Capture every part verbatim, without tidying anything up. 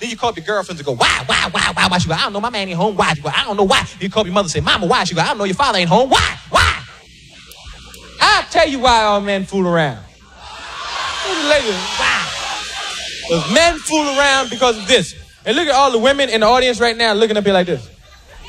Then you call up your girlfriends and go, why, why, why, why, why? She go, I don't know, my man ain't home. Why? She go, I don't know why. You call up your mother and say, Mama, why? She go, I don't know, your father ain't home. Why? Why? I'll tell you why all men fool around. Why? Because men fool around because of this. And look at all the women in the audience right now looking up here like this.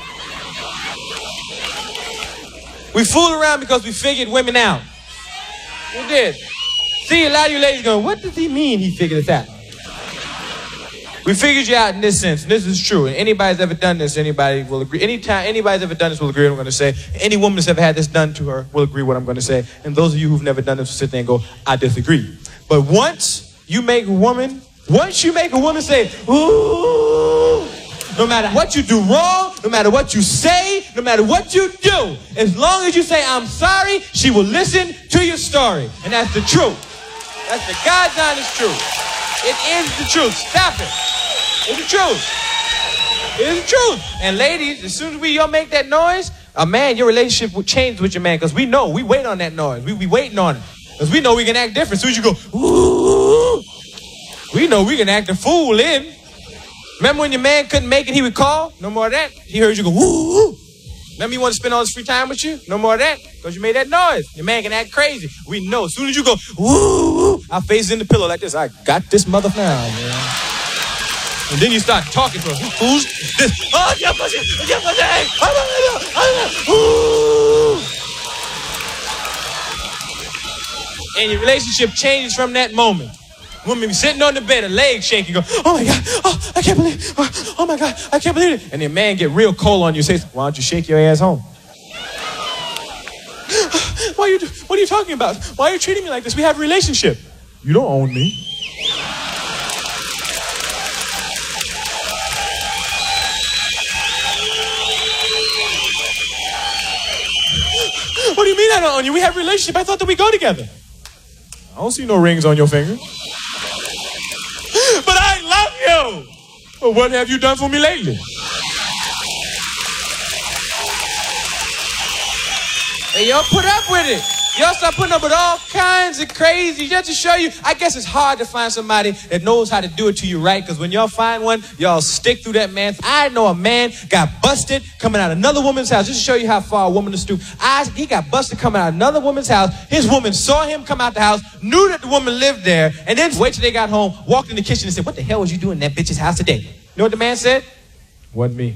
We fool around because we figured women out. We did. See, a lot of you ladies going, what does he mean he figured us out? We figured you out in this sense. This is true. And anybody's ever done this, anybody will agree. Anytime anybody's ever done this will agree what I'm going to say. Any woman that's ever had this done to her will agree what I'm going to say. And those of you who've never done this will sit there and go, I disagree. But once you make a woman, once you make a woman say, ooh, no matter what you do wrong, no matter what you say, no matter what you do, as long as you say, I'm sorry, she will listen to your story. And that's the truth. That's the God's honest truth. It is the truth. Stop it. It's the truth. It's the truth. And ladies, as soon as we y'all make that noise, a man, your relationship will change with your man. Because we know, we wait on that noise. We be waiting on it. Because we know we can act different. As soon as you go, ooh, we know we can act a fool in. Remember when your man couldn't make it, he would call? No more of that. He heard you go, woo. Remember you want to spend all this free time with you? No more of that. Because you made that noise. Your man can act crazy. We know. As soon as you go, woo, our face is in the pillow like this. I got this mother now, man. And then you start talking to her. Who's this? Oh, yeah, pussy. Yeah, pussy. Woo. And your relationship changes from that moment. Women be sitting on the bed, her legs shaking, go, oh my God, oh, I can't believe it. Oh, oh my God, I can't believe it. And then man get real cold on you, says, why don't you shake your ass home? Why are you, what are you talking about? Why are you treating me like this? We have a relationship. You don't own me. What do you mean I don't own you? We have a relationship. I thought that we go together. I don't see no rings on your fingers. But I love you. Well, what have you done for me lately? Hey, y'all put up with it. Y'all start putting up with all kinds of crazy just to show you. I guess it's hard to find somebody that knows how to do it to you right, because when y'all find one, y'all stick through that man. I know a man got busted coming out of another woman's house. Just to show you how far a woman is stoop. I, he got busted coming out of another woman's house. His woman saw him come out the house, knew that the woman lived there, and then wait till they got home, walked in the kitchen and said, what the hell was you doing in that bitch's house today? You know what the man said? Wasn't me.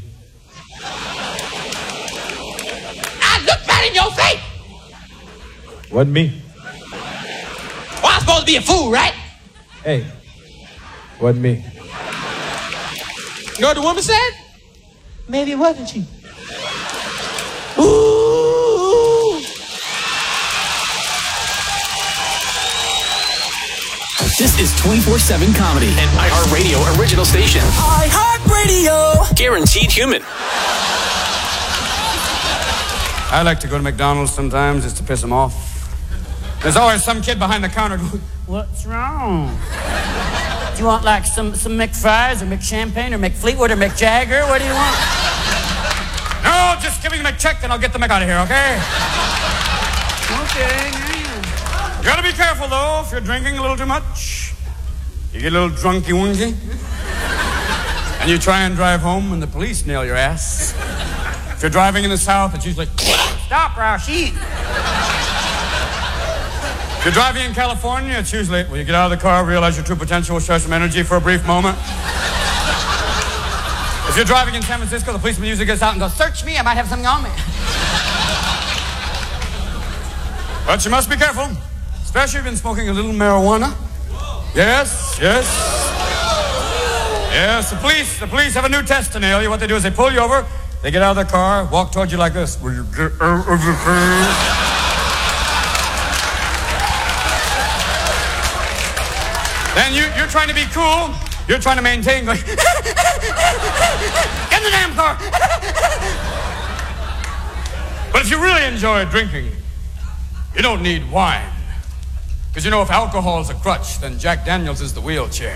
I looked right in your face. Wasn't me. Well, I'm supposed to be a fool, right? Hey, wasn't me. You know what the woman said? Maybe it wasn't you. Ooh. This is twenty-four seven Comedy, an iHeartRadio original station. iHeartRadio. Guaranteed human. I like to go to McDonald's sometimes just to piss them off. There's always some kid behind the counter going, what's wrong? Do you want like some, some McFries or McChampagne or McFleetwood or McJagger? What do you want? No, just give me the McCheck and I'll get the Mc out of here, okay? Okay, yeah. You gotta be careful though, if you're drinking a little too much. You get a little drunky wunky. And you try and drive home and the police nail your ass. If you're driving in the South, it's usually, stop, Rashid. If you're driving in California, it's usually, when you get out of the car, realize your true potential, share some energy for a brief moment. If you're driving in San Francisco, the policeman usually gets out and goes, search me, I might have something on me. But you must be careful, especially if you've been smoking a little marijuana. Yes, yes. Yes, the police, the police have a new test to nail you. What they do is they pull you over, they get out of their car, walk towards you like this. Will you get out of the car? Then you, you're trying to be cool. You're trying to maintain, going, get in the damn car. But if you really enjoy drinking, you don't need wine. Because you know, if alcohol is a crutch, then Jack Daniels is the wheelchair.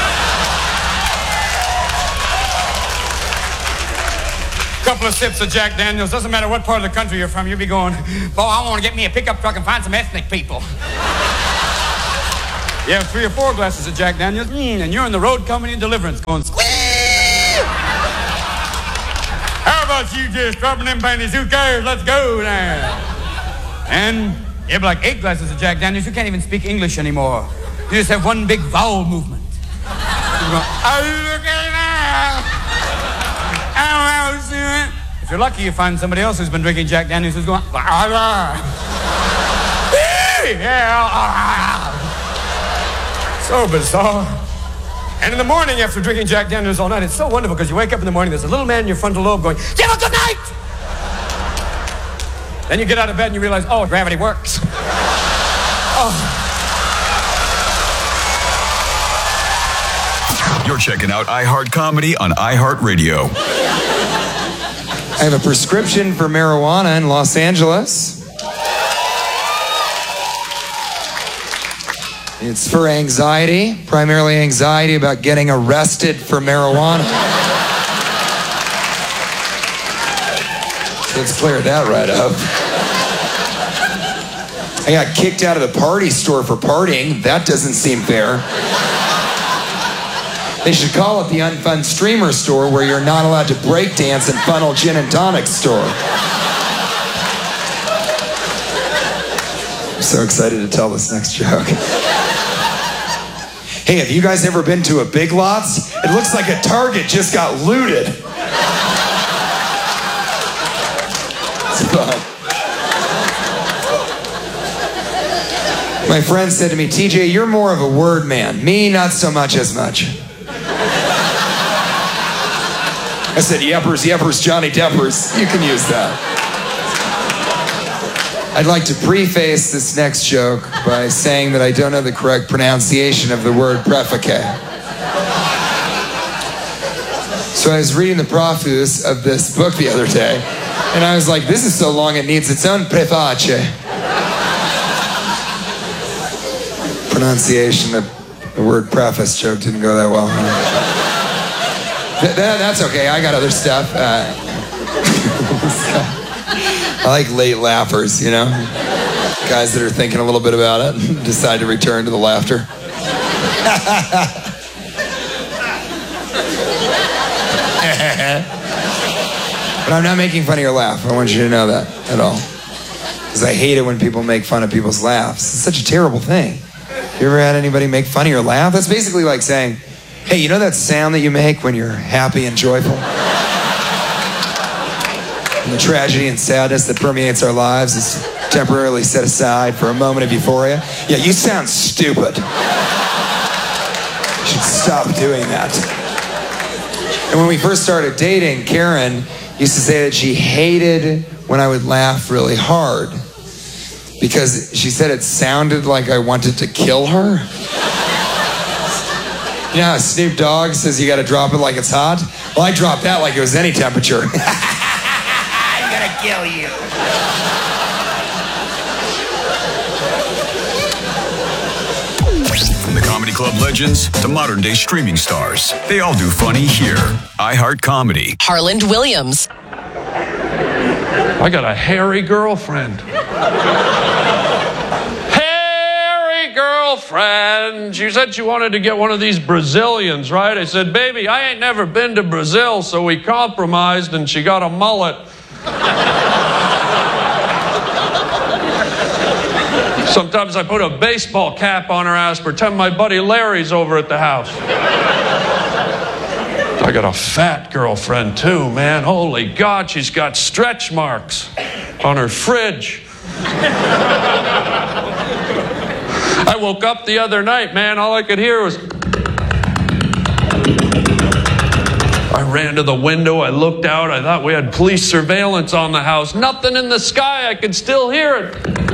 Couple of sips of Jack Daniels, doesn't matter what part of the country you're from, you'll be going, boy, I want to get me a pickup truck and find some ethnic people. You have three or four glasses of Jack Daniels, mm, and you're in the road company and deliverance going squeal. How about you just dropping them panties? Who cares? Let's go now. And you have like eight glasses of Jack Daniels. You can't even speak English anymore. You just have one big vowel movement. You go, oh, look at it now. Oh, I was doing it. If you're lucky, you find somebody else who's been drinking Jack Daniels who's going, ah, ah. Yeah, ah. So bizarre. And in the morning, after drinking Jack Daniels all night, it's so wonderful because you wake up in the morning, there's a little man in your frontal lobe going, "Give a good night!" Then you get out of bed and you realize, oh, gravity works. Oh. You're checking out iHeart Comedy on iHeartRadio. I have a prescription for marijuana in Los Angeles. It's for anxiety, primarily anxiety about getting arrested for marijuana. Let's clear that right up. I got kicked out of the party store for partying. That doesn't seem fair. They should call it the Unfun Streamer store, where you're not allowed to break dance and funnel gin and tonic store. I'm so excited to tell this next joke. Hey, have you guys ever been to a Big Lots? It looks like a Target just got looted. It's fun. My friend said to me, T J, you're more of a word man. Me, not so much as much. I said, yeppers, yeppers, Johnny Deppers. You can use that. I'd like to preface this next joke by saying that I don't know the correct pronunciation of the word prefake. So I was reading the preface of this book the other day, and I was like, this is so long it needs its own preface. Pronunciation of the word preface joke didn't go that well. Th- that, that's okay, I got other stuff. Uh, I like late laughers, you know? Guys that are thinking a little bit about it and decide to return to the laughter. But I'm not making fun of your laugh. I want you to know that at all. Because I hate it when people make fun of people's laughs. It's such a terrible thing. You ever had anybody make fun of your laugh? That's basically like saying, hey, you know that sound that you make when you're happy and joyful? And the tragedy and sadness that permeates our lives is temporarily set aside for a moment of euphoria. Yeah, you sound stupid. You should stop doing that. And when we first started dating, Karen used to say that she hated when I would laugh really hard because she said it sounded like I wanted to kill her. You know how Snoop Dogg says you gotta drop it like it's hot? Well, I dropped that like it was any temperature. I'm gonna kill you. From the Comedy Club legends to modern day streaming stars, they all do funny here. iHeart Comedy. Harland Williams. I got a hairy girlfriend. Hairy girlfriend. She said she wanted to get one of these Brazilians, right? I said, baby, I ain't never been to Brazil, so we compromised and she got a mullet. Sometimes I put a baseball cap on her ass, pretend my buddy Larry's over at the house. I got a fat girlfriend too, man. Holy God, she's got stretch marks on her fridge. I woke up the other night, man, all I could hear was... I ran to the window, I looked out, I thought we had police surveillance on the house. Nothing in the sky, I could still hear it.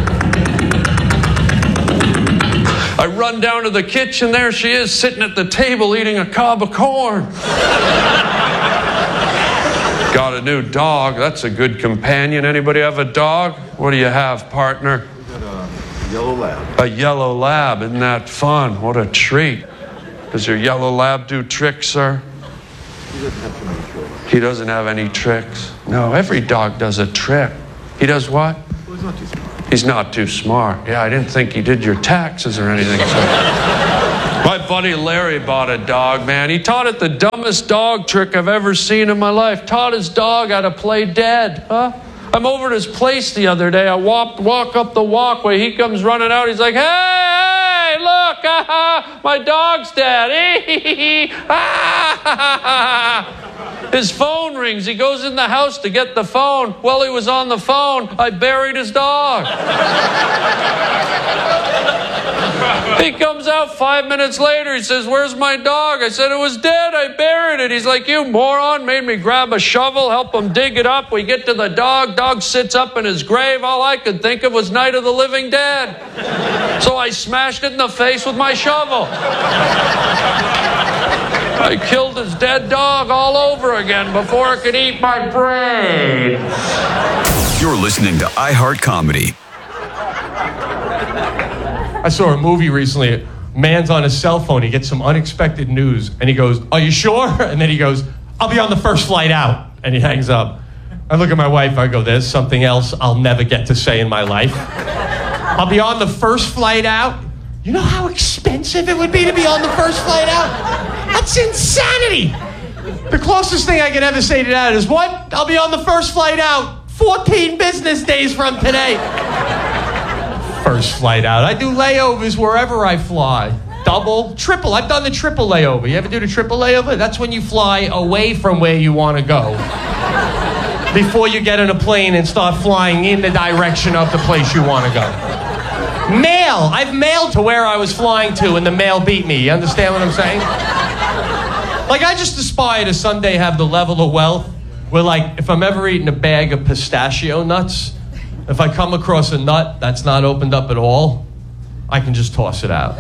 I run down to the kitchen, there she is, sitting at the table eating a cob of corn. Got a new dog, that's a good companion. Anybody have a dog? What do you have, partner? We got a yellow lab. A yellow lab, isn't that fun? What a treat. Does your yellow lab do tricks, sir? He doesn't have too many tricks. He doesn't have any tricks. No, every dog does a trick. He does what? Well, he's not too smart. He's not too smart. Yeah, I didn't think you did your taxes or anything. So. My buddy Larry bought a dog, man. He taught it the dumbest dog trick I've ever seen in my life. Taught his dog how to play dead, huh? I'm over at his place the other day. I walk, walk up the walkway. He comes running out. He's like, hey, hey, look, ah, my dog's dead. His phone rings. He goes in the house to get the phone. While he was on the phone, I buried his dog. He comes out five minutes later. He says, where's my dog? I said, it was dead. I buried it. He's like, you moron. Made me grab a shovel, help him dig it up. We get to the dog. Dog sits up in his grave. All I could think of was Night of the Living Dead. So I smashed it in the face with my shovel. I killed his dead dog all over again before it could eat my brain. You're listening to iHeart Comedy. I saw a movie recently. Man's on his cell phone. He gets some unexpected news, and he goes, are you sure? And then he goes, I'll be on the first flight out. And he hangs up. I look at my wife. I go, there's something else I'll never get to say in my life. I'll be on the first flight out. You know how expensive it would be to be on the first flight out? That's insanity. The closest thing I could ever say to that is, what? I'll be on the first flight out fourteen business days from today. First flight out. I do layovers wherever I fly. Double, triple. I've done the triple layover. You ever do the triple layover? That's when you fly away from where you want to go before you get in a plane and start flying in the direction of the place you want to go. Mail. I've mailed to where I was flying to and the mail beat me. You understand what I'm saying? Like, I just aspire to someday have the level of wealth where, like, if I'm ever eating a bag of pistachio nuts, if I come across a nut that's not opened up at all, I can just toss it out.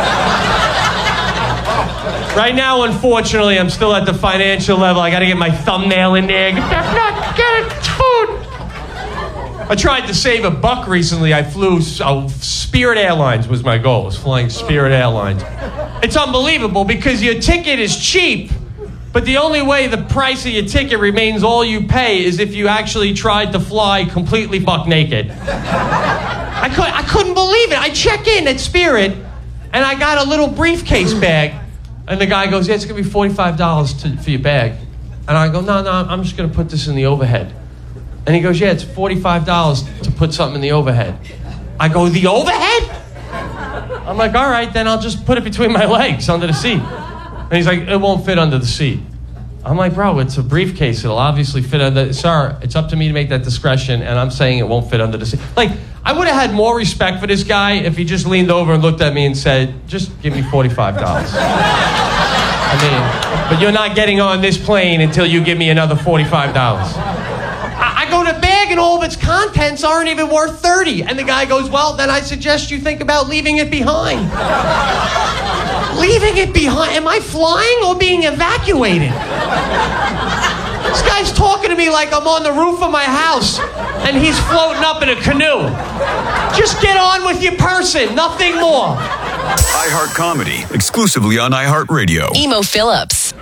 Right now, unfortunately, I'm still at the financial level. I got to get my thumbnail in there. Get that nut, get it, it's food. I tried to save a buck recently. I flew, oh, Spirit Airlines was my goal. I was flying Spirit Airlines. It's unbelievable because your ticket is cheap, but the only way the price of your ticket remains all you pay is if you actually tried to fly completely buck naked. I, could, I couldn't believe it. I check in at Spirit, and I got a little briefcase bag. And the guy goes, yeah, it's going to be forty-five dollars to, for your bag. And I go, no, no, I'm just going to put this in the overhead. And he goes, yeah, it's forty-five dollars to put something in the overhead. I go, the overhead? I'm like, all right, then I'll just put it between my legs under the seat. And he's like, it won't fit under the seat. I'm like, bro, it's a briefcase. It'll obviously fit under... Sir, it's up to me to make that discretion, and I'm saying it won't fit under the seat. Like, I would have had more respect for this guy if he just leaned over and looked at me and said, just give me forty-five dollars. I mean, but you're not getting on this plane until you give me another forty-five dollars. I, I go to bag and all of its contents aren't even worth thirty dollars. And the guy goes, well, then I suggest you think about leaving it behind. Leaving it behind? Am I flying or being evacuated? This guy's talking to me like I'm on the roof of my house and he's floating up in a canoe. Just get on with your person, nothing more. iHeart Comedy, exclusively on iHeartRadio. Emo Phillips.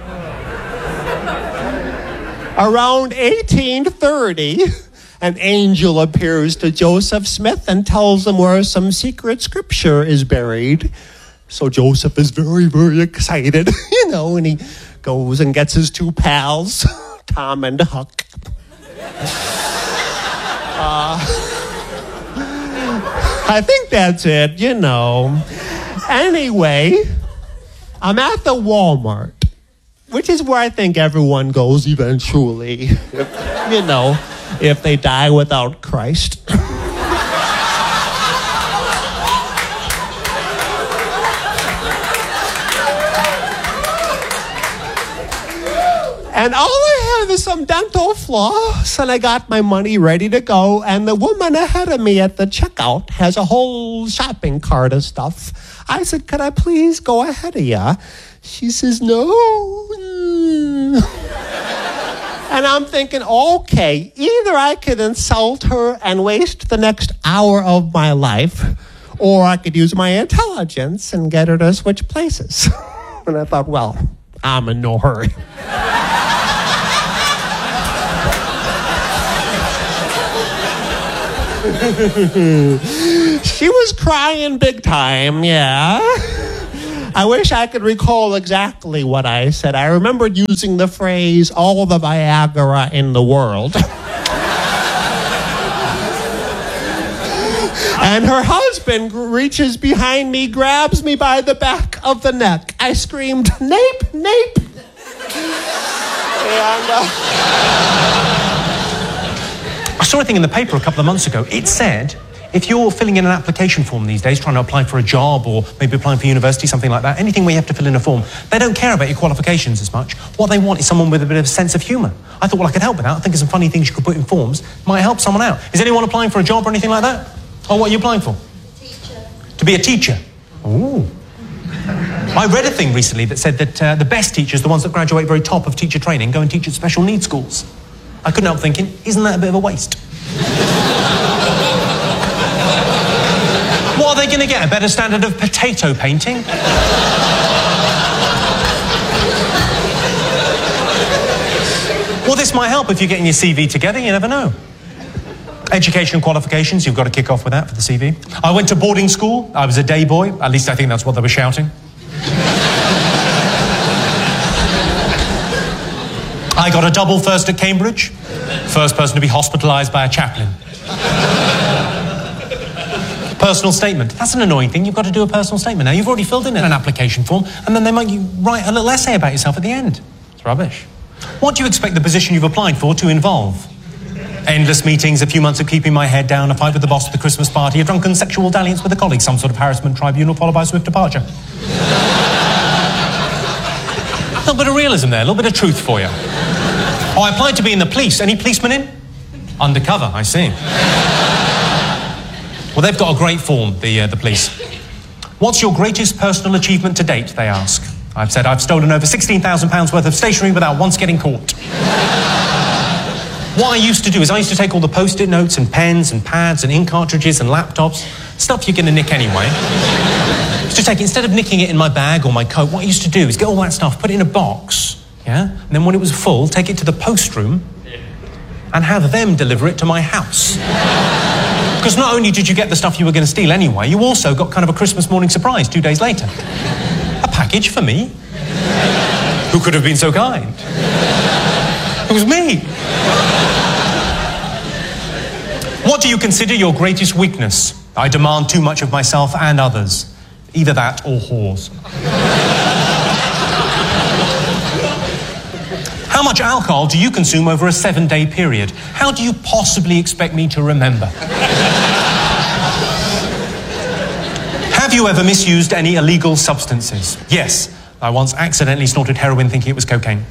Around eighteen thirty, an angel appears to Joseph Smith and tells him where some secret scripture is buried. So Joseph is very, very excited, you know, and he goes and gets his two pals, Tom and Huck. Uh, I think that's it, you know. Anyway, I'm at the Walmart, which is where I think everyone goes eventually. If, you know, if they die without Christ. And all I have is some dental floss, and I got my money ready to go, and the woman ahead of me at the checkout has a whole shopping cart of stuff. I said, could I please go ahead of you? She says, no. And I'm thinking, okay, either I could insult her and waste the next hour of my life, or I could use my intelligence and get her to switch places. And I thought, well, I'm in no hurry. She was crying big time, yeah. I wish I could recall exactly what I said. I remembered using the phrase, all the Viagra in the world. And her husband reaches behind me, grabs me by the back of the neck. I screamed, nape, nape. And, uh... I saw a thing in the paper a couple of months ago. It said, if you're filling in an application form these days, trying to apply for a job or maybe applying for university, something like that, anything where you have to fill in a form, they don't care about your qualifications as much. What they want is someone with a bit of a sense of humour. I thought, well, I could help with that. I think of some funny things you could put in forms. Might help someone out. Is anyone applying for a job or anything like that? Oh, what are you applying for? Teacher. To be a teacher? Ooh. I read a thing recently that said that uh, the best teachers, the ones that graduate very top of teacher training, go and teach at special needs schools. I couldn't help thinking, isn't that a bit of a waste? What are they going to get? A better standard of potato painting? Well, this might help if you're getting your C V together, you never know. Education qualifications, you've got to kick off with that for the C V. I went to boarding school. I was a day boy. At least I think that's what they were shouting. I got a double first at Cambridge. First person to be hospitalised by a chaplain. Personal statement. That's an annoying thing. You've got to do a personal statement now. You've already filled in an application form, and then they make you write a little essay about yourself at the end. It's rubbish. What do you expect the position you've applied for to involve? Endless meetings, a few months of keeping my head down, a fight with the boss at the Christmas party, a drunken sexual dalliance with a colleague, some sort of harassment tribunal followed by a swift departure. A little bit of realism there, a little bit of truth for you. Oh, I applied to be in the police. Any policemen in? Undercover, I see. Well, they've got a great form, the, uh, the police. What's your greatest personal achievement to date, they ask. I've said I've stolen over sixteen thousand pounds worth of stationery without once getting caught. What I used to do is I used to take all the post-it notes and pens and pads and ink cartridges and laptops, stuff you're going to nick anyway. I used to take, instead of nicking it in my bag or my coat, what I used to do is get all that stuff, put it in a box, yeah? And then when it was full, take it to the post room and have them deliver it to my house. Because not only did you get the stuff you were going to steal anyway, you also got kind of a Christmas morning surprise two days later. A package for me. Who could have been so kind? It was me. What do you consider your greatest weakness? I demand too much of myself and others. Either that or whores. How much alcohol do you consume over a seven-day period? How do you possibly expect me to remember? Have you ever misused any illegal substances? Yes. I once accidentally snorted heroin thinking it was cocaine.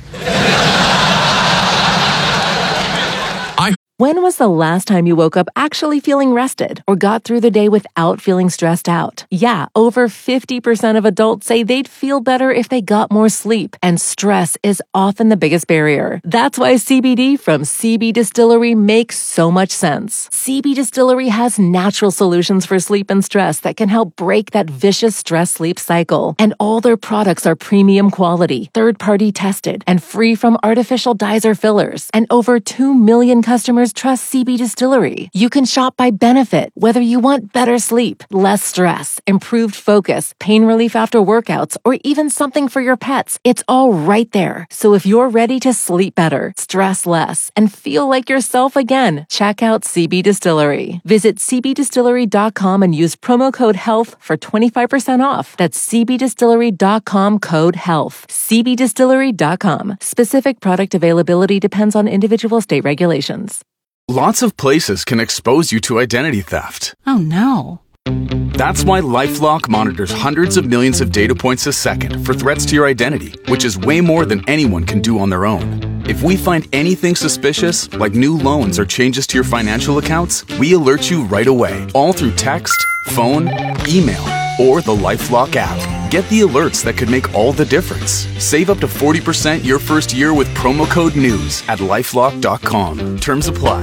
When was the last time you woke up actually feeling rested or got through the day without feeling stressed out? Yeah, over fifty percent of adults say they'd feel better if they got more sleep, and stress is often the biggest barrier. That's why C B D from C B Distillery makes so much sense. C B Distillery has natural solutions for sleep and stress that can help break that vicious stress-sleep cycle. And all their products are premium quality, third-party tested, and free from artificial dyes or fillers. And over two million customers trust C B Distillery. You can shop by benefit, whether you want better sleep, less stress, improved focus, pain relief after workouts, or even something for your pets. It's all right there. So if you're ready to sleep better, stress less, and feel like yourself again, check out C B Distillery. Visit c b distillery dot com and use promo code HEALTH for twenty-five percent off. That's c b distillery dot com code HEALTH. c b distillery dot com. Specific product availability depends on individual state regulations. Lots of places can expose you to identity theft. Oh no. That's why LifeLock monitors hundreds of millions of data points a second for threats to your identity, which is way more than anyone can do on their own. If we find anything suspicious, like new loans or changes to your financial accounts, we alert you right away, all through text, phone, email, or the LifeLock app. Get the alerts that could make all the difference. Save up to forty percent your first year with promo code NEWS at lifelock dot com. Terms apply.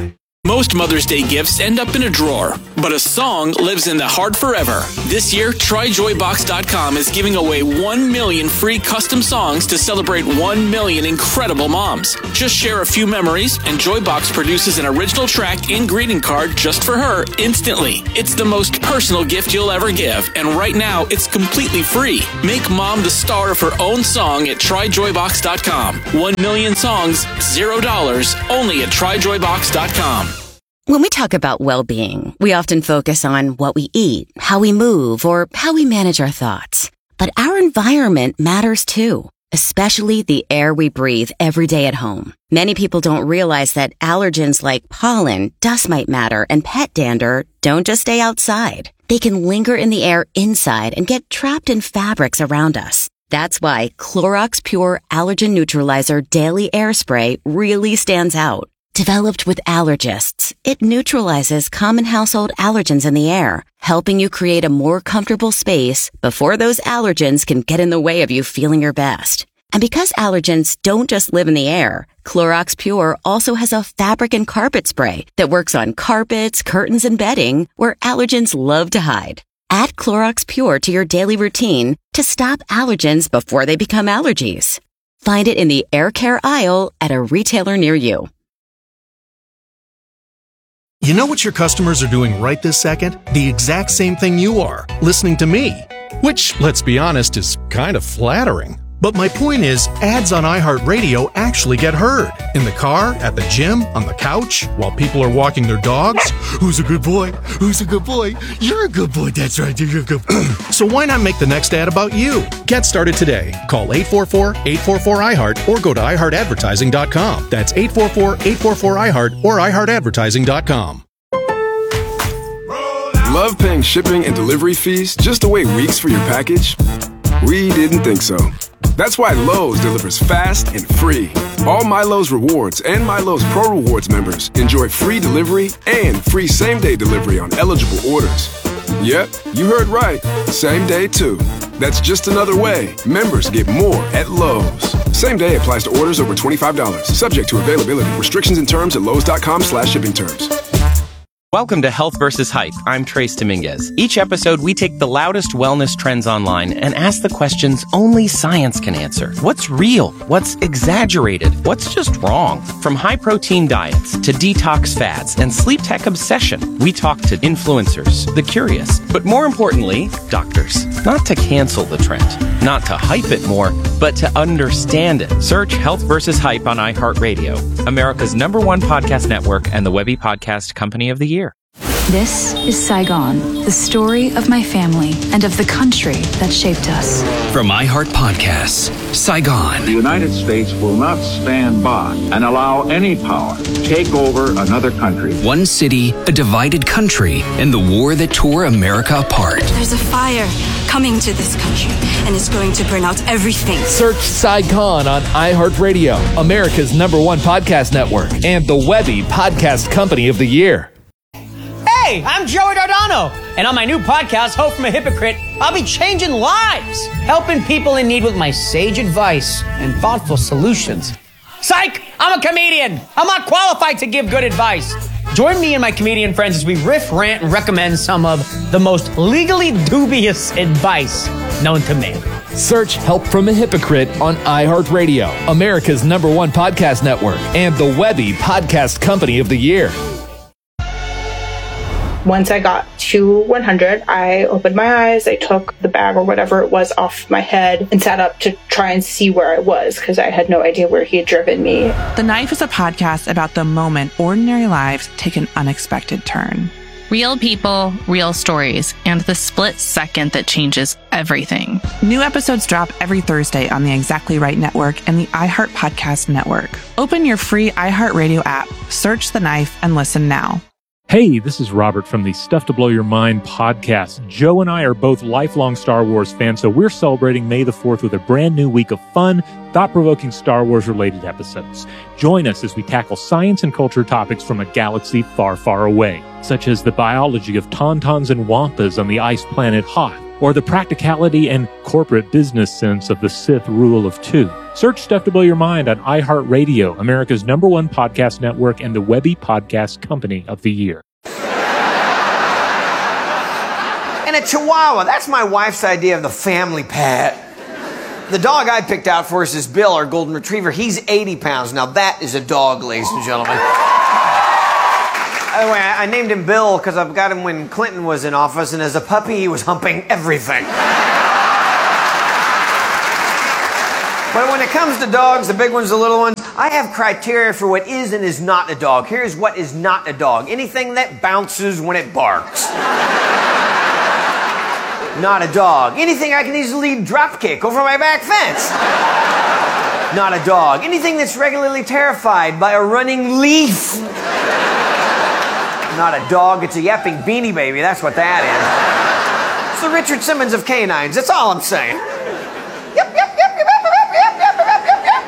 Most Mother's Day gifts end up in a drawer, but a song lives in the heart forever. This year, try joy box dot com is giving away one million free custom songs to celebrate one million incredible moms. Just share a few memories, and Joybox produces an original track and greeting card just for her instantly. It's the most personal gift you'll ever give, and right now, it's completely free. Make mom the star of her own song at try joy box dot com. One million songs, zero dollars, only at try joy box dot com. When we talk about well-being, we often focus on what we eat, how we move, or how we manage our thoughts. But our environment matters too, especially the air we breathe every day at home. Many people don't realize that allergens like pollen, dust mite matter, and pet dander don't just stay outside. They can linger in the air inside and get trapped in fabrics around us. That's why Clorox Pure Allergen Neutralizer Daily Air Spray really stands out. Developed with allergists, it neutralizes common household allergens in the air, helping you create a more comfortable space before those allergens can get in the way of you feeling your best. And because allergens don't just live in the air, Clorox Pure also has a fabric and carpet spray that works on carpets, curtains, and bedding where allergens love to hide. Add Clorox Pure to your daily routine to stop allergens before they become allergies. Find it in the air care aisle at a retailer near you. You know what your customers are doing right this second? The exact same thing you are, listening to me. Which, let's be honest, is kind of flattering. But my point is, ads on iHeartRadio actually get heard. In the car, at the gym, on the couch, while people are walking their dogs. Who's a good boy? Who's a good boy? You're a good boy. That's right. You're a good boy. So why not make the next ad about you? Get started today. Call eight four four, eight four four, I heart or go to i heart advertising dot com. That's eight four four, eight four four, I heart or i heart advertising dot com. Love paying shipping and delivery fees just to wait weeks for your package? We didn't think so. That's why Lowe's delivers fast and free. All My Lowe's Rewards and My Lowe's Pro Rewards members enjoy free delivery and free same-day delivery on eligible orders. Yep, you heard right. Same day, too. That's just another way members get more at Lowe's. Same day applies to orders over twenty-five dollars. Subject to availability. Restrictions and terms at lowes dot com slash shipping terms. Welcome to Health versus Hype. I'm Trace Dominguez. Each episode, we take the loudest wellness trends online and ask the questions only science can answer. What's real? What's exaggerated? What's just wrong? From high-protein diets to detox fads and sleep tech obsession, we talk to influencers, the curious, but more importantly, doctors. Not to cancel the trend, not to hype it more, but to understand it. Search Health versus Hype on iHeartRadio, America's number one podcast network and the Webby Podcast Company of the Year. This is Saigon, the story of my family and of the country that shaped us. From iHeart Podcasts, Saigon. The United States will not stand by and allow any power to take over another country. One city, a divided country, and the war that tore America apart. There's a fire coming to this country, and it's going to burn out everything. Search Saigon on iHeartRadio, America's number one podcast network, and the Webby Podcast Company of the Year. Hey, I'm Joey Dardano, and on my new podcast, Hope from a Hypocrite, I'll be changing lives, helping people in need with my sage advice and thoughtful solutions. Psych! I'm a comedian. I'm not qualified to give good advice. Join me and my comedian friends as we riff, rant, and recommend some of the most legally dubious advice known to man. Search Help from a Hypocrite on iHeartRadio, America's number one podcast network, and the Webby Podcast Company of the Year. Once I got to one hundred, I opened my eyes, I took the bag or whatever it was off my head and sat up to try and see where I was because I had no idea where he had driven me. The Knife is a podcast about the moment ordinary lives take an unexpected turn. Real people, real stories, and the split second that changes everything. New episodes drop every Thursday on the Exactly Right Network and the iHeart Podcast Network. Open your free iHeartRadio app, search The Knife, and listen now. Hey, this is Robert from the Stuff to Blow Your Mind podcast. Joe and I are both lifelong Star Wars fans, so we're celebrating May the fourth with a brand new week of fun, thought-provoking Star Wars-related episodes. Join us as we tackle science and culture topics from a galaxy far, far away, such as the biology of tauntauns and wampas on the ice planet Hoth, or the practicality and corporate business sense of the Sith rule of two. Search Stuff to Blow Your Mind on iHeartRadio, America's number one podcast network and the Webby Podcast Company of the Year. And a Chihuahua, that's my wife's idea of the family pet. The dog I picked out for us is Bill, our golden retriever. He's eighty pounds. Now that is a dog, ladies and gentlemen. By the way, I, I named him Bill because I've got him when Clinton was in office, and as a puppy, he was humping everything. But when it comes to dogs, the big ones, the little ones, I have criteria for what is and is not a dog. Here's what is not a dog. Anything that bounces when it barks. Not a dog. Anything I can easily drop kick over my back fence. Not a dog. Anything that's regularly terrified by a running leaf. Not a dog. It's a yapping beanie baby. That's what that is. It's the Richard Simmons of canines. That's all I'm saying. Yep, yep, yep, yep, yep, yep, yep, yep, yep, yep, yep.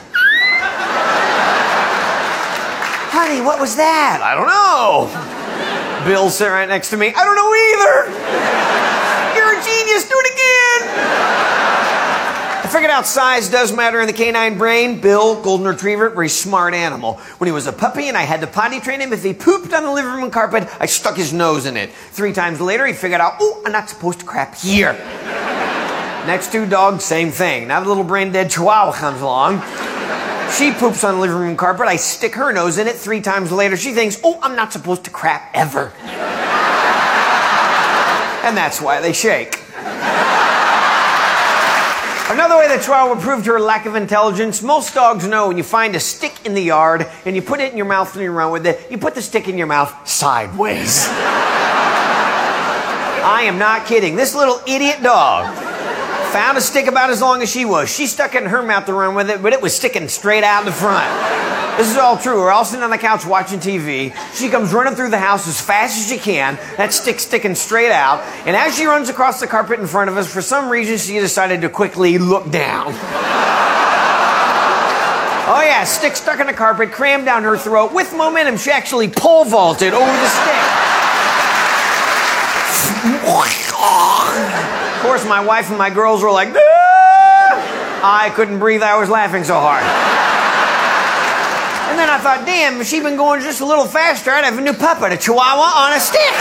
Honey, what was that? I don't know. Bill sitting right next to me. I don't know either. You're a genius. Do it again. I figured out size does matter in the canine brain. Bill, golden retriever, very smart animal. When he was a puppy and I had to potty train him, if he pooped on the living room carpet, I stuck his nose in it. Three times later, he figured out, oh, I'm not supposed to crap here. Next two dogs, same thing. Now the little brain dead Chihuahua comes along. She poops on the living room carpet. I stick her nose in it. Three times later, she thinks, oh, I'm not supposed to crap ever. And that's why they shake. Another way that Chihuahua will prove her lack of intelligence, most dogs know when you find a stick in the yard and you put it in your mouth and you run with it, you put the stick in your mouth sideways. I am not kidding. This little idiot dog found a stick about as long as she was. She stuck it in her mouth to run with it, but it was sticking straight out the front. This is all true. We're all sitting on the couch watching T V. She comes running through the house as fast as she can. That stick sticking straight out. And as she runs across the carpet in front of us, for some reason, she decided to quickly look down. Oh yeah, stick stuck in the carpet, crammed down her throat. With momentum, she actually pole vaulted over the stick. Of course, my wife and my girls were like, ah! I couldn't breathe. I was laughing so hard. And then I thought, damn, if she'd been going just a little faster, I'd have a new puppet, a Chihuahua on a stick.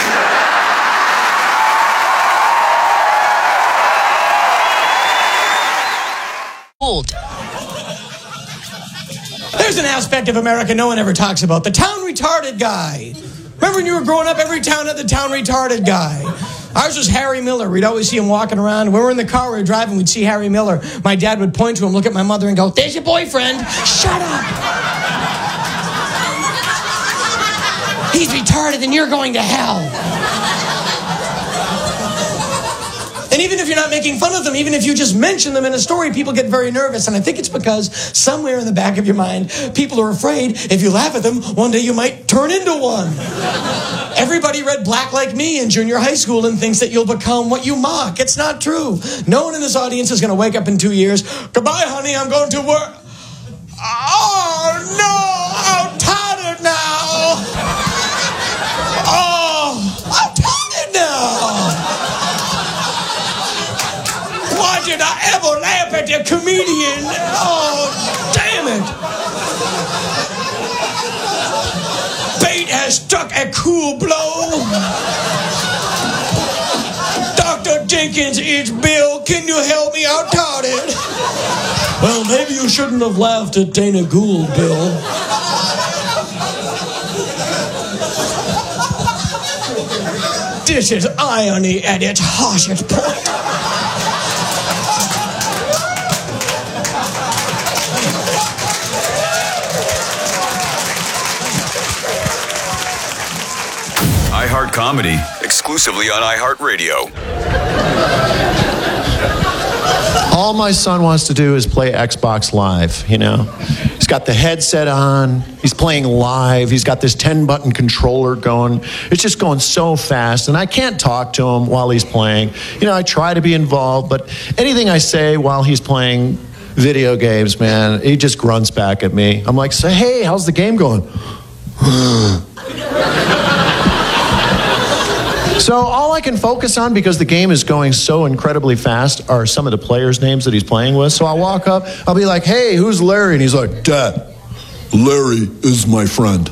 Old. There's an aspect of America no one ever talks about. The town retarded guy. Remember when you were growing up, every town had the town retarded guy. Ours was Harry Miller. We'd always see him walking around. When we were in the car, we were driving, we'd see Harry Miller. My dad would point to him, look at my mother, and go, there's your boyfriend. Shut up. He's retarded and you're going to hell. And even if you're not making fun of them, even if you just mention them in a story, people get very nervous. And I think it's because somewhere in the back of your mind, people are afraid if you laugh at them, one day you might turn into one. Everybody read Black Like Me in junior high school and thinks that you'll become what you mock. It's not true. No one in this audience is going to wake up in two years. Goodbye, honey, I'm going to work. Oh, no, I'm tired now. Oh, I'm tired now. Why did I ever laugh at the comedian? Oh, damn it. Fate has struck a cool blow. Doctor Jenkins, it's Bill. Can you help me? I'm tired. Well, maybe you shouldn't have laughed at Dana Gould, Bill. This is irony at its harshest point. iHeart Comedy, exclusively on iHeartRadio. All my son wants to do is play Xbox Live, you know. He's got the headset on. He's playing live. He's got this ten-button controller going. It's just going so fast, and I can't talk to him while he's playing. You know, I try to be involved, but anything I say while he's playing video games, man, he just grunts back at me. I'm like, say, hey, how's the game going? So all I can focus on, because the game is going so incredibly fast, are some of the players' names that he's playing with. So I'll walk up, I'll be like, hey, who's Larry? And he's like, Dad, Larry is my friend.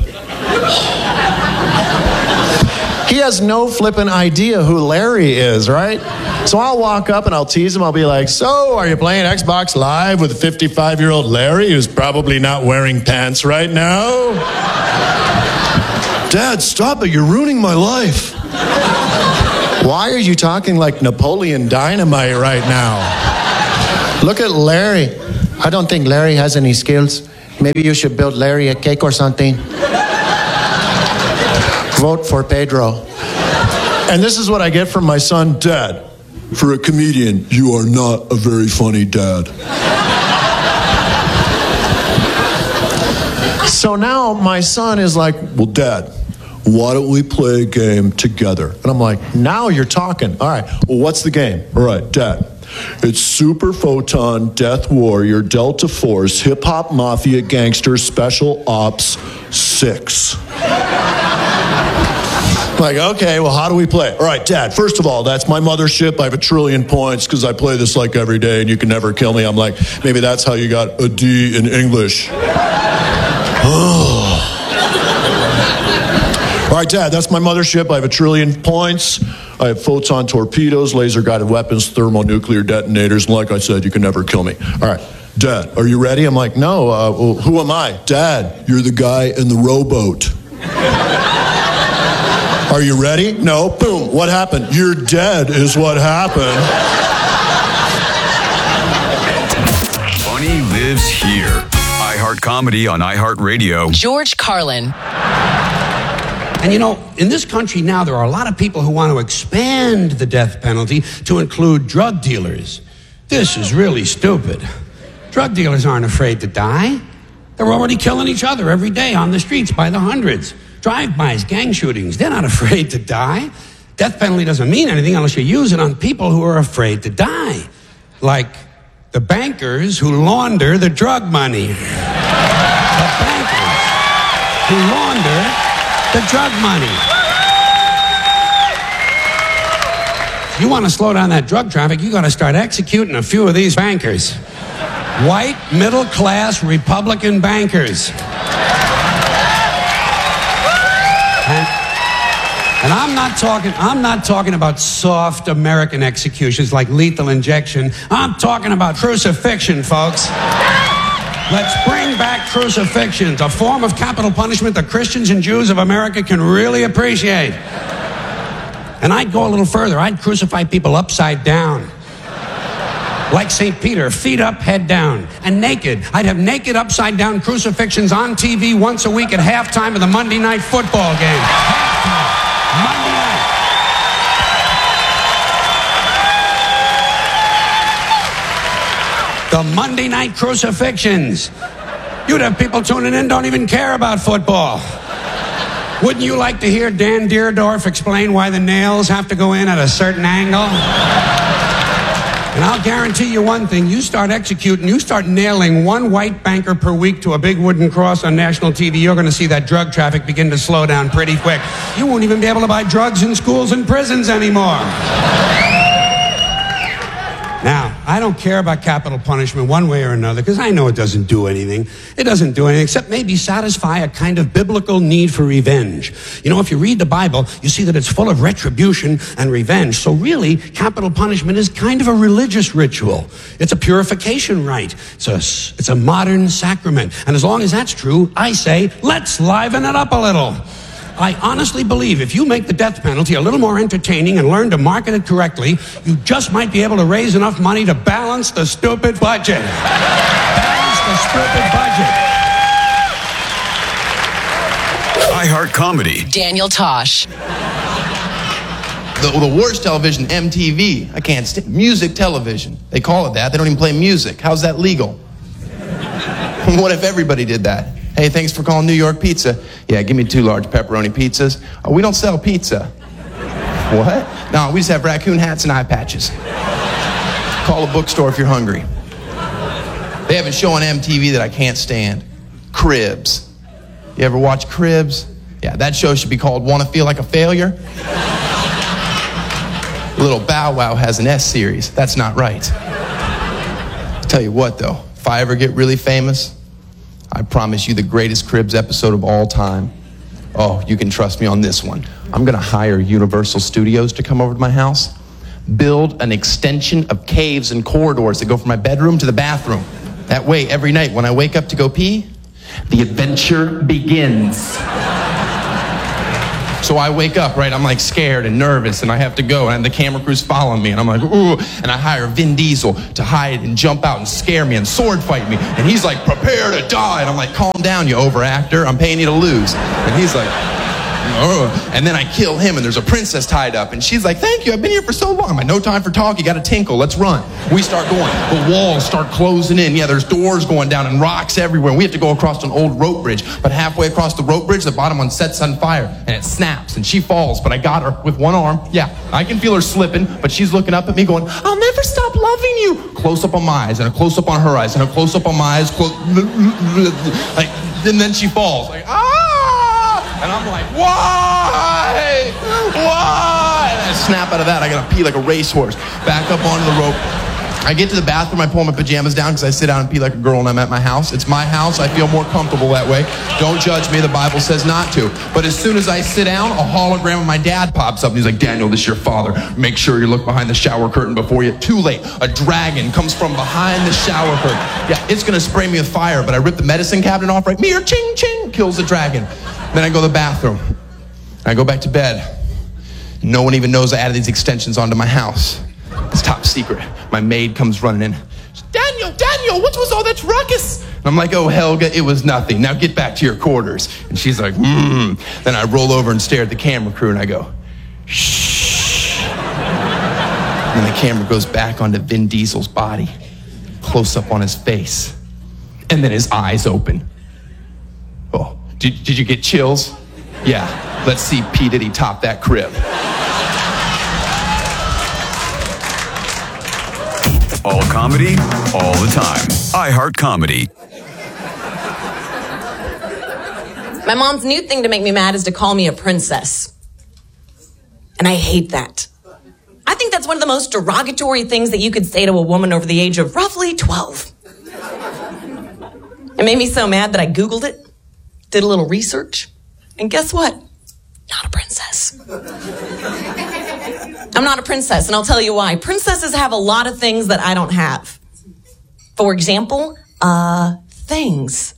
He has no flippin' idea who Larry is, right? So I'll walk up and I'll tease him. I'll be like, so are you playing Xbox Live with fifty-five-year-old Larry who's probably not wearing pants right now? Dad, stop it. You're ruining my life. Why are you talking like Napoleon Dynamite right now? Look at Larry. I don't think Larry has any skills. Maybe you should build Larry a cake or something. Vote for Pedro. And this is what I get from my son. Dad, for a comedian, you are not a very funny dad. So now my son is like, well, Dad, why don't we play a game together? And I'm like, now you're talking. All right, well, what's the game? All right, Dad, it's Super Photon, Death Warrior, Delta Force, Hip Hop Mafia, Gangster, Special Ops six. Like, okay, well, how do we play? All right, Dad, first of all, that's my mothership. I have a trillion points because I play this like every day and you can never kill me. I'm like, maybe that's how you got a D in English. All right, Dad, that's my mothership. I have a trillion points. I have photon torpedoes, laser-guided weapons, thermonuclear detonators, and like I said, you can never kill me. All right, Dad, are you ready? I'm like, no, uh, well, who am I? Dad, you're the guy in the rowboat. Are you ready? No. Boom. What happened? You're dead is what happened. Funny lives here. iHeart Comedy on iHeartRadio. George Carlin. And you know, in this country now, there are a lot of people who want to expand the death penalty to include drug dealers. This is really stupid. Drug dealers aren't afraid to die. They're already killing each other every day on the streets by the hundreds. Drive-bys, gang shootings, they're not afraid to die. Death penalty doesn't mean anything unless you use it on people who are afraid to die. Like the bankers who launder the drug money. The bankers who launder the drug money. If you want to slow down that drug traffic, you got to start executing a few of these bankers. White, middle-class, Republican bankers. And, and I'm not talking, I'm not talking about soft American executions like lethal injection. I'm talking about crucifixion, folks. Let's bring back crucifixions, a form of capital punishment that Christians and Jews of America can really appreciate. And I'd go a little further. I'd crucify people upside down. Like Saint Peter, feet up, head down, and naked. I'd have naked upside down crucifixions on T V once a week at halftime of the Monday night football game. Halftime. Monday night. The Monday night crucifixions. You'd have people tuning in, don't even care about football. Wouldn't you like to hear Dan Deerdorf explain why the nails have to go in at a certain angle? And I'll guarantee you one thing, you start executing, you start nailing one white banker per week to a big wooden cross on national T V, you're going to see that drug traffic begin to slow down pretty quick. You won't even be able to buy drugs in schools and prisons anymore. Now, I don't care about capital punishment one way or another, because I know it doesn't do anything. It doesn't do anything except maybe satisfy a kind of biblical need for revenge. You know, if you read the Bible, you see that it's full of retribution and revenge. So really, capital punishment is kind of a religious ritual. It's a purification rite. It's a, it's a modern sacrament. And as long as that's true, I say, let's liven it up a little. I honestly believe if you make the death penalty a little more entertaining and learn to market it correctly, you just might be able to raise enough money to balance the stupid budget. Balance the stupid budget. iHeart Comedy. Daniel Tosh. The, the worst television, M T V. I can't stand music television. They call it that. They don't even play music. How's that legal? What if everybody did that? Hey, thanks for calling New York Pizza. Yeah, give me two large pepperoni pizzas. Oh, we don't sell pizza. What? No, we just have raccoon hats and eye patches. Call a bookstore if you're hungry. They have a show on M T V that I can't stand. Cribs. You ever watch Cribs? Yeah, that show should be called Wanna Feel Like a Failure? Little Bow Wow has an S series. That's not right. Tell you what, though, if I ever get really famous, I promise you the greatest Cribs episode of all time. Oh, you can trust me on this one. I'm gonna hire Universal Studios to come over to my house, build an extension of caves and corridors that go from my bedroom to the bathroom. That way, every night when I wake up to go pee, the adventure begins. So I wake up, right, I'm like scared and nervous and I have to go and the camera crew's following me and I'm like, ooh, and I hire Vin Diesel to hide and jump out and scare me and sword fight me. And he's like, prepare to die. And I'm like, calm down, you overactor. I'm paying you to lose. And he's like, oh. And then I kill him and there's a princess tied up and she's like, thank you, I've been here for so long. I'm like, no time for talk, you gotta tinkle, let's run. We start going, the walls start closing in. Yeah, there's doors going down and rocks everywhere. And we have to go across an old rope bridge, but halfway across the rope bridge, the bottom one sets on fire and it snaps and she falls, but I got her with one arm. Yeah, I can feel her slipping, but she's looking up at me going, I'll never stop loving you. Close up on my eyes and a close up on her eyes and a close up on my eyes, close, like, and then she falls, like, ah! And I'm like, why? Why? And I snap out of that. I gotta pee like a racehorse. Back up onto the rope. I get to the bathroom. I pull my pajamas down because I sit down and pee like a girl when I'm at my house. It's my house. I feel more comfortable that way. Don't judge me. The Bible says not to. But as soon as I sit down, a hologram of my dad pops up. And he's like, Daniel, this is your father. Make sure you look behind the shower curtain before you... Too late. A dragon comes from behind the shower curtain. Yeah, it's gonna spray me with fire, but I rip the medicine cabinet off right. Mir, ching, ching, kills the dragon. Then I go to the bathroom. I go back to bed. No one even knows I added these extensions onto my house. It's top secret. My maid comes running in. Daniel, Daniel, what was all that ruckus? And I'm like, oh, Helga, it was nothing. Now get back to your quarters. And she's like, hmm. Then I roll over and stare at the camera crew and I go, shh. And the camera goes back onto Vin Diesel's body. Close up on his face. And then his eyes open. Oh. Did, did you get chills? Yeah, let's see P. Diddy top that crib. All comedy, all the time. iHeart Comedy. My mom's new thing to make me mad is to call me a princess. And I hate that. I think that's one of the most derogatory things that you could say to a woman over the age of roughly twelve. It made me so mad that I Googled it. Did a little research, and guess what? Not a princess. I'm not a princess, and I'll tell you why. Princesses have a lot of things that I don't have. For example, uh, things.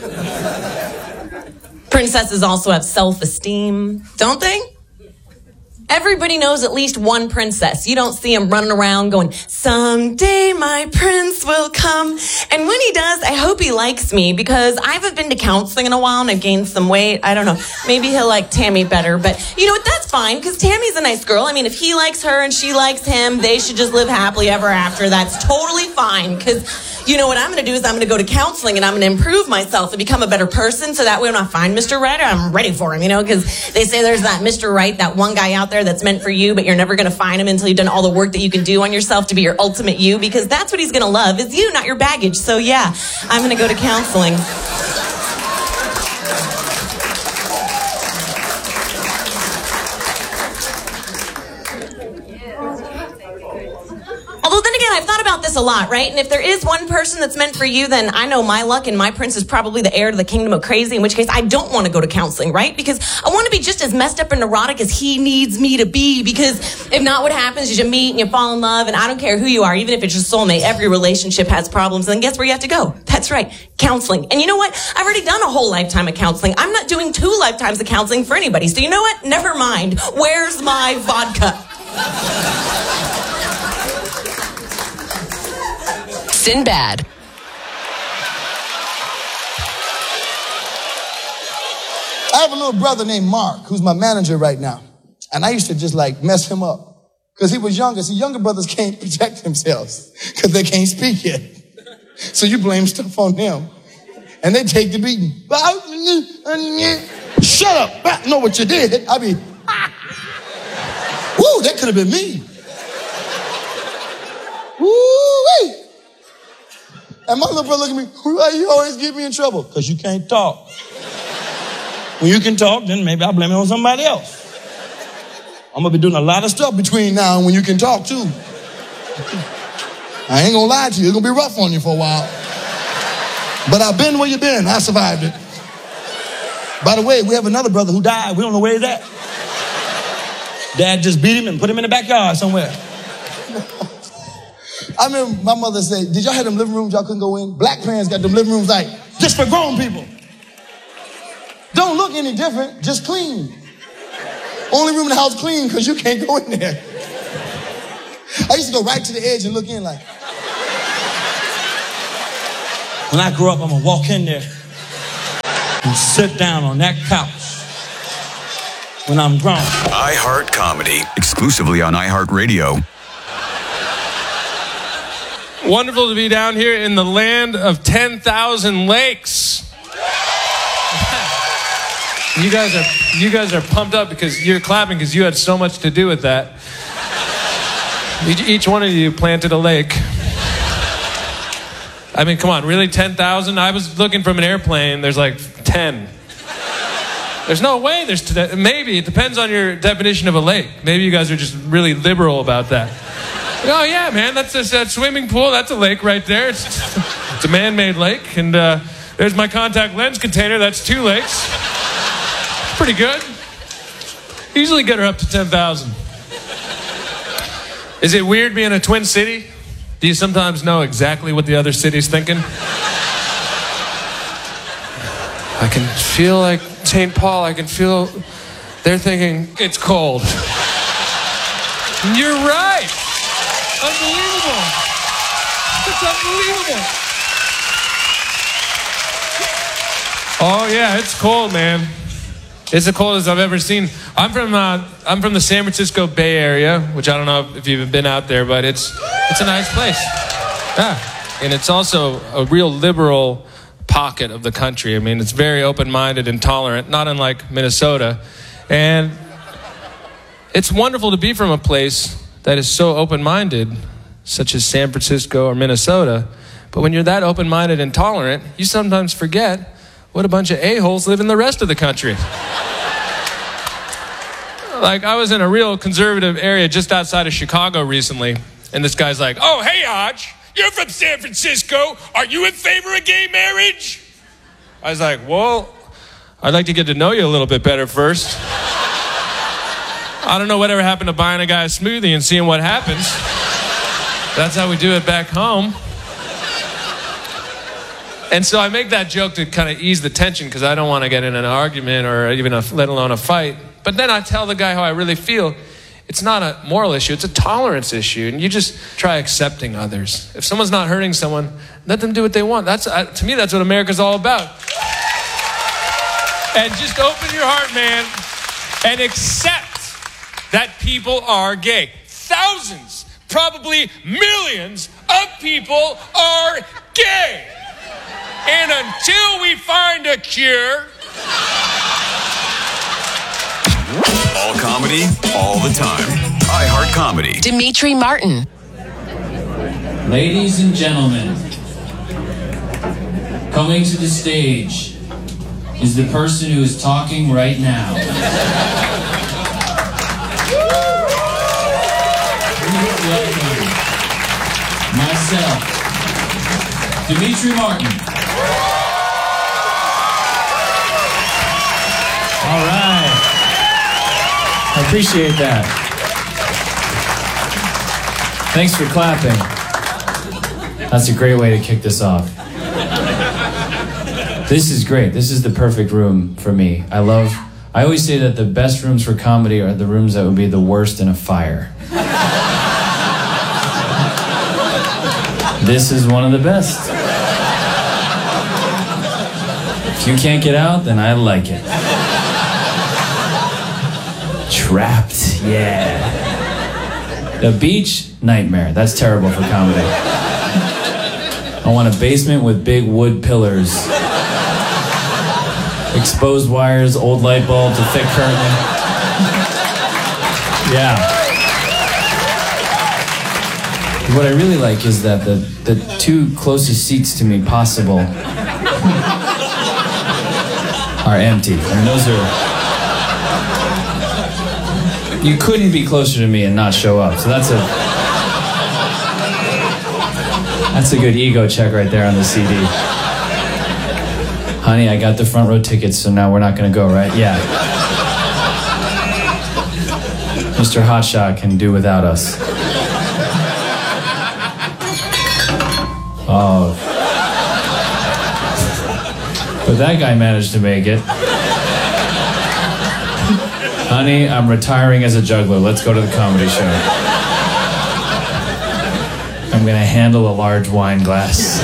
Princesses also have self-esteem, don't they? Everybody knows at least one princess. You don't see them running around going, someday my prince will come. And when he does, I hope he likes me because I haven't been to counseling in a while and I've gained some weight. I don't know. Maybe he'll like Tammy better. But you know what? That's fine because Tammy's a nice girl. I mean, if he likes her and she likes him, they should just live happily ever after. That's totally fine because... You know what I'm going to do is I'm going to go to counseling and I'm going to improve myself and become a better person so that way when I find Mister Right, I'm ready for him, you know, because they say there's that Mister Right, that one guy out there that's meant for you, but you're never going to find him until you've done all the work that you can do on yourself to be your ultimate you, because that's what he's going to love is you, not your baggage. So yeah, I'm going to go to counseling. Although then again, I've thought about this a lot, right? And if there is one person that's meant for you, then I know my luck and my prince is probably the heir to the kingdom of crazy, in which case I don't want to go to counseling, right? Because I want to be just as messed up and neurotic as he needs me to be, because if not, what happens is you meet and you fall in love, and I don't care who you are, even if it's your soulmate, every relationship has problems, and then guess where you have to go? That's right, counseling. And you know what? I've already done a whole lifetime of counseling. I'm not doing two lifetimes of counseling for anybody. So you know what? Never mind. Where's my vodka? Sinbad. I have a little brother named Mark, who's my manager right now. And I used to just like mess him up because he was younger. See, younger brothers can't protect themselves because they can't speak yet. So you blame stuff on them and they take the beating. Shut up. I know what you did. I mean, woo, that could have been me. Woo-wee. And my little brother look at me, why you always get me in trouble? Because you can't talk. When you can talk, then maybe I'll blame it on somebody else. I'm gonna be doing a lot of stuff between now and when you can talk too. I ain't gonna lie to you, it's gonna be rough on you for a while. But I've been where you've been, I survived it. By the way, we have another brother who died, we don't know where he's at. Dad just beat him and put him in the backyard somewhere. I remember my mother said, did y'all have them living rooms y'all couldn't go in? Black parents got them living rooms like, just for grown people. Don't look any different, just clean. Only room in the house clean because you can't go in there. I used to go right to the edge and look in like. When I grow up, I'm gonna walk in there and sit down on that couch when I'm grown. iHeart Comedy, exclusively on iHeartRadio. Wonderful to be down here in the land of ten thousand lakes. You guys are you guys are pumped up because you're clapping because you had so much to do with that. Each, each one of you planted a lake. I mean, come on, really ten thousand? I was looking from an airplane, there's like ten. There's no way there's, t- maybe, it depends on your definition of a lake. Maybe you guys are just really liberal about that. Oh yeah, man, that's a, that swimming pool, that's a lake right there. It's, it's a man-made lake, and uh, there's my contact lens container, that's two lakes. Pretty good. Easily get her up to ten thousand. Is it weird being a twin city? Do you sometimes know exactly what the other city's thinking? I can feel like Saint Paul, I can feel they're thinking, it's cold. And you're right. Unbelievable. It's unbelievable. Oh yeah, it's cold, man. It's the coldest I've ever seen. I'm from uh, I'm from the San Francisco Bay Area, which I don't know if you've been out there, but it's it's a nice place. Yeah, and it's also a real liberal pocket of the country. I mean, it's very open-minded and tolerant, not unlike Minnesota. And it's wonderful to be from a place that is so open-minded, such as San Francisco or Minnesota. But when you're that open-minded and tolerant, you sometimes forget what a bunch of a-holes live in the rest of the country. Like, I was in a real conservative area just outside of Chicago recently, and this guy's like, oh, hey, Hodge, you're from San Francisco. Are you in favor of gay marriage? I was like, well, I'd like to get to know you a little bit better first. I don't know whatever happened to buying a guy a smoothie and seeing what happens. That's how we do it back home. And so I make that joke to kind of ease the tension because I don't want to get in an argument or even a, let alone a fight. But then I tell the guy how I really feel. It's not a moral issue, it's a tolerance issue. And you just try accepting others. If someone's not hurting someone, let them do what they want. That's uh, to me, that's what America's all about. And just open your heart, man, and accept that people are gay. Thousands, probably millions of people are gay. And until we find a cure... All comedy, all the time. iHeart Comedy. Dimitri Martin. Ladies and gentlemen, coming to the stage is the person who is talking right now. Please welcome myself, Dimitri Martin. All right. I appreciate that. Thanks for clapping. That's a great way to kick this off. This is great. This is the perfect room for me. I love, I always say that the best rooms for comedy are the rooms that would be the worst in a fire. This is one of the best. If you can't get out, then I like it. Trapped, yeah. The beach, nightmare. That's terrible for comedy. I want a basement with big wood pillars, exposed wires, old light bulbs, a thick curtain. Yeah. What I really like is that the, the two closest seats to me possible are empty. I mean, those are... You couldn't be closer to me and not show up. So that's a that's a good ego check right there on the C D. Honey, I got the front row tickets, so now we're not gonna go, right? Yeah. Mister Hotshot can do without us. Oh. But that guy managed to make it. Honey, I'm retiring as a juggler. Let's go to the comedy show. I'm gonna handle a large wine glass.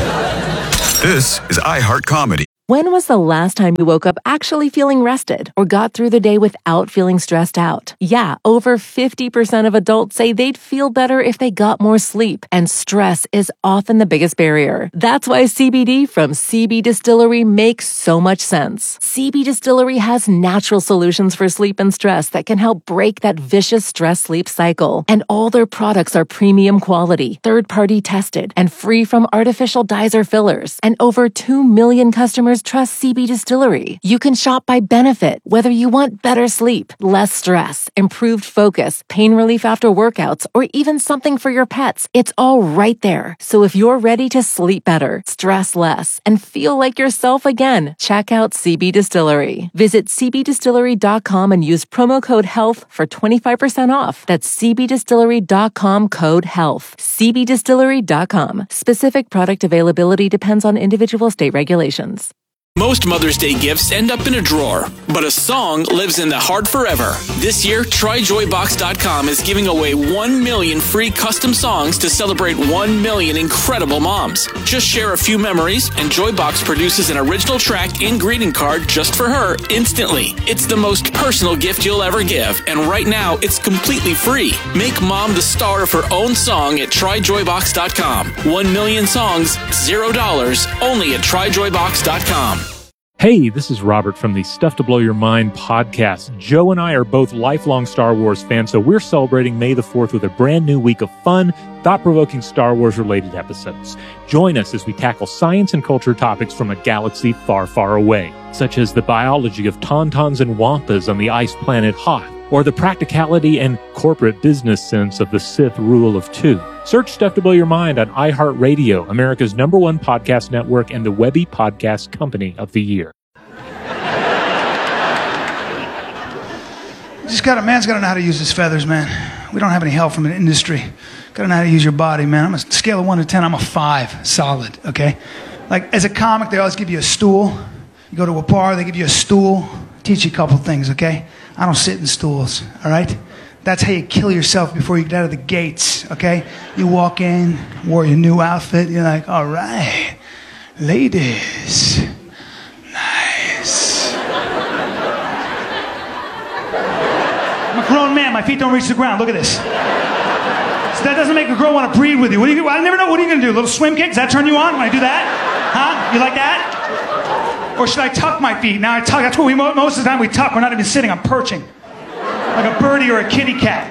This is iHeart Comedy. When was the last time you woke up actually feeling rested or got through the day without feeling stressed out? Yeah, over fifty percent of adults say they'd feel better if they got more sleep, and stress is often the biggest barrier. That's why C B D from C B Distillery makes so much sense. C B Distillery has natural solutions for sleep and stress that can help break that vicious stress-sleep cycle. And all their products are premium quality, third-party tested, and free from artificial dyes or fillers. And over two million customers trust C B Distillery. You can shop by benefit, whether you want better sleep, less stress, improved focus, pain relief after workouts, or even something for your pets. It's all right there. So if you're ready to sleep better, stress less, and feel like yourself again, check out C B Distillery. Visit c b distillery dot com and use promo code HEALTH for twenty-five percent off. That's c b distillery dot com code HEALTH. c b distillery dot com. Specific product availability depends on individual state regulations. Most Mother's Day gifts end up in a drawer, but a song lives in the heart forever. This year, try joy box dot com is giving away one million free custom songs to celebrate one million incredible moms. Just share a few memories, and Joybox produces an original track and greeting card just for her instantly. It's the most personal gift you'll ever give, and right now, it's completely free. Make mom the star of her own song at try joy box dot com. One million songs, zero dollars, only at try joy box dot com. Hey, this is Robert from the Stuff to Blow Your Mind podcast. Joe and I are both lifelong Star Wars fans, so we're celebrating May the fourth with a brand new week of fun, thought-provoking Star Wars-related episodes. Join us as we tackle science and culture topics from a galaxy far, far away, such as the biology of tauntauns and wampas on the ice planet Hoth, or the practicality and corporate business sense of the Sith rule of two. Search Stuff to Blow Your Mind on iHeartRadio, America's number one podcast network and the Webby Podcast Company of the Year. Just gotta, man's gotta know how to use his feathers, man. We don't have any help from an industry. Gotta know how to use your body, man. I'm a scale of one to ten, I'm a five, solid, okay? Like, as a comic, they always give you a stool. You go to a bar, they give you a stool. Teach you a couple things, okay? I don't sit in stools, all right? That's how you kill yourself before you get out of the gates, okay? You walk in, wore your new outfit, you're like, all right, ladies, nice. I'm a grown man, my feet don't reach the ground, look at this. So that doesn't make a girl want to breed with you. What do you, I never know, what are you going to do? A little swim kick? Does that turn you on when I do that? Huh? You like that? Or should I tuck my feet? Now I tuck, that's what we, most of the time we tuck, we're not even sitting, I'm perching. Like a birdie or a kitty cat.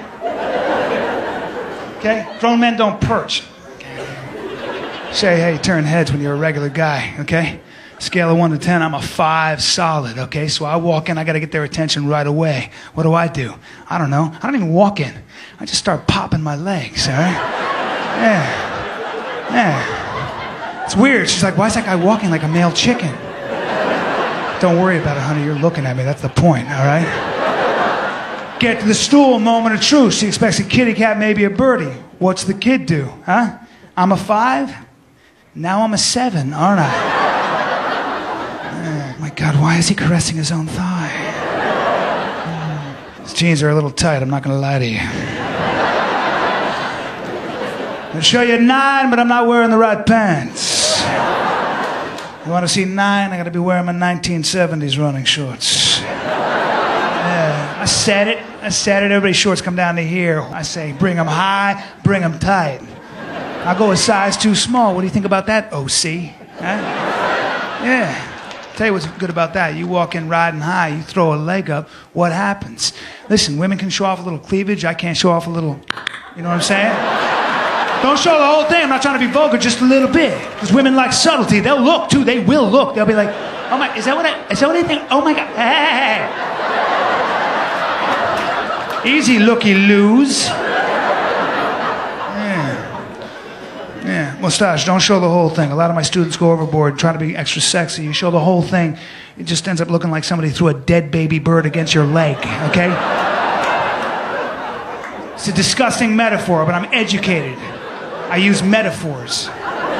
Okay? Grown men don't perch. Say, hey, turn heads when you're a regular guy, okay? Scale of one to ten, I'm a five solid, okay? So I walk in, I gotta get their attention right away. What do I do? I don't know. I don't even walk in. I just start popping my legs, all right? Yeah. Yeah. It's weird. She's like, why is that guy walking like a male chicken? Don't worry about it, honey. You're looking at me. That's the point, all right? Get to the stool, moment of truth. She expects a kitty cat, maybe a birdie. What's the kid do, huh? I'm a five. Now I'm a seven, aren't I? Oh, my God, why is he caressing his own thigh? His jeans are a little tight, I'm not going to lie to you. I'll show you nine, but I'm not wearing the right pants. You want to see nine? I got to be wearing my nineteen seventies running shorts. Yeah, I said it. I said it. Everybody's shorts come down to here. I say, bring them high, bring them tight. I go a size too small. What do you think about that, O C? Huh? Yeah. Tell you what's good about that. You walk in riding high, you throw a leg up, what happens? Listen, women can show off a little cleavage. I can't show off a little, you know what I'm saying? Don't show the whole thing. I'm not trying to be vulgar, just a little bit. Because women like subtlety. They'll look, too. They will look. They'll be like, oh, my, is that what I, is that what I think? Oh, my God. Hey, hey, hey. Easy, looky-loos. Yeah. Yeah, mustache, don't show the whole thing. A lot of my students go overboard trying to be extra sexy. You show the whole thing, it just ends up looking like somebody threw a dead baby bird against your leg, okay? It's a disgusting metaphor, but I'm educated. I use metaphors.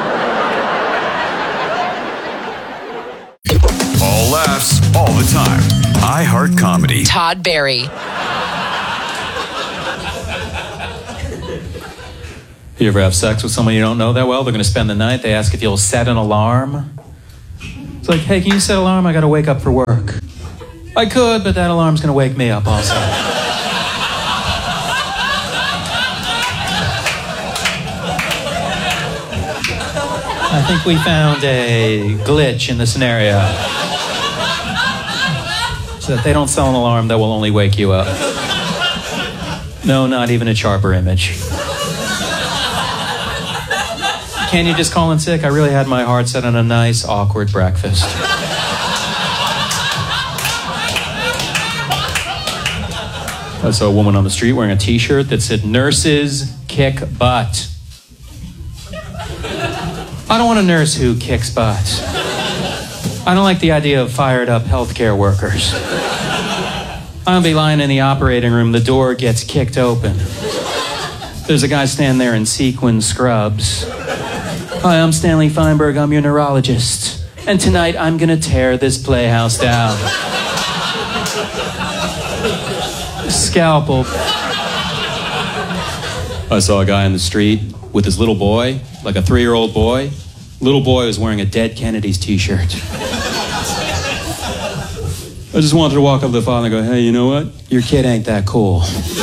All laughs, all the time. iHeart Comedy. Todd Barry. You ever have sex with someone you don't know that well? They're going to spend the night. They ask if you'll set an alarm. It's like, hey, can you set an alarm? I got to wake up for work. I could, but that alarm's going to wake me up also. I think we found a glitch in the scenario. So that they don't sell an alarm that will only wake you up. No, not even a sharper image. Can you just call in sick? I really had my heart set on a nice, awkward breakfast. I saw a woman on the street wearing a t-shirt that said, "Nurses kick butt." I don't want a nurse who kicks butt. I don't like the idea of fired up healthcare workers. I'll be lying in the operating room, the door gets kicked open. There's a guy standing there in sequin scrubs. "Hi, I'm Stanley Feinberg, I'm your neurologist. And tonight I'm gonna tear this playhouse down." Scalpel. I saw a guy in the street with his little boy, like a three-year-old boy. Little boy was wearing a Dead Kennedys t-shirt. I just wanted to walk up to the father and go, "Hey, you know what? Your kid ain't that cool."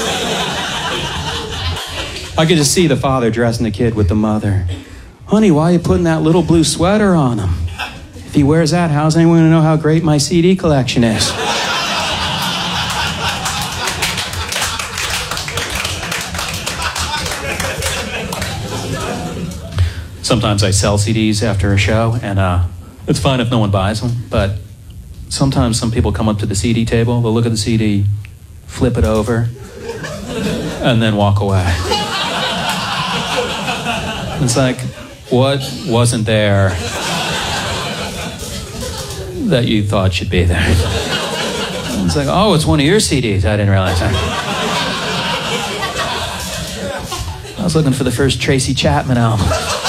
I could just see the father dressing the kid with the mother. "Honey, why are you putting that little blue sweater on him? If he wears that, how's anyone going to know how great my C D collection is?" Sometimes I sell C Ds after a show, and uh, it's fine if no one buys them, but sometimes some people come up to the C D table, they'll look at the C D, flip it over, and then walk away. It's like, what wasn't there that you thought should be there? It's like, oh, it's one of your C Ds. I didn't realize that. I was looking for the first Tracy Chapman album.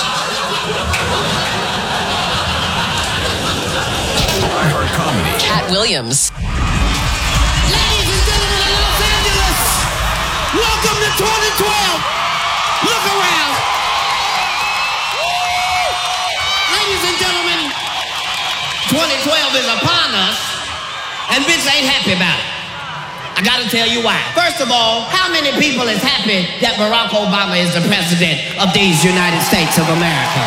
Cat Williams. Ladies and gentlemen of Los Angeles, welcome to twenty twelve. Look around. Ladies and gentlemen, twenty twelve is upon us, and bitch ain't happy about it. I gotta tell you why. First of all, how many people is happy that Barack Obama is the president of these United States of America?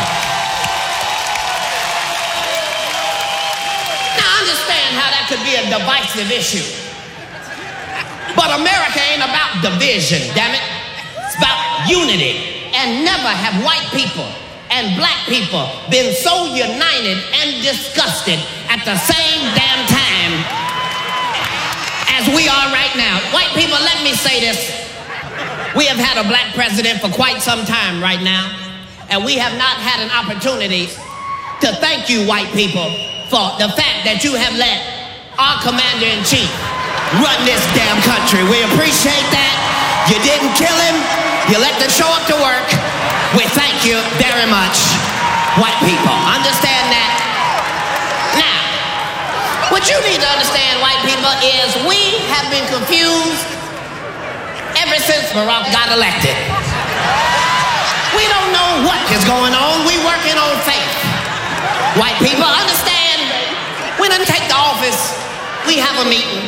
Could be a divisive issue. But America ain't about division, damn it. It's about unity. And never have white people and black people been so united and disgusted at the same damn time as we are right now. White people, let me say this. We have had a black president for quite some time right now, and we have not had an opportunity to thank you, white people, for the fact that you have let our commander-in-chief run this damn country. We appreciate that. You didn't kill him. You let them show up to work. We thank you very much, white people. Understand that? Now, what you need to understand, white people, is we have been confused ever since Barack got elected. We don't know what is going on. We working on faith. White people, understand, we didn't take the office. We have a meeting.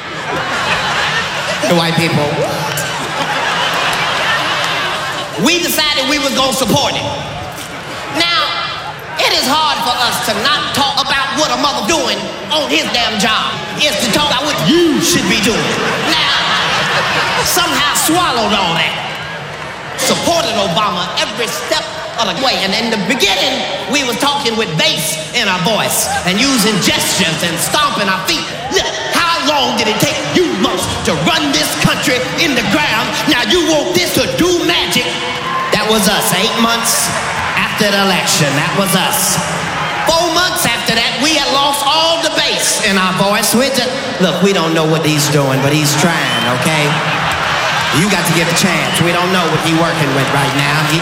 The white people. We decided we was gonna support him. Now, it is hard for us to not talk about what a mother doing on his damn job. It's to talk about what you should be doing. Now, somehow swallowed all that. Supported Obama every step of the way. And in the beginning, we was talking with bass in our voice and using gestures and stomping our feet. Look, how long did it take you most to run this country in the ground. Now you want this to do magic. That was us, eight months after the election. That was us. Four months after that, we had lost all the bass in our voice. We just, look, we don't know what he's doing, but he's trying, okay? You got to give a chance. We don't know what he's working with right now. He...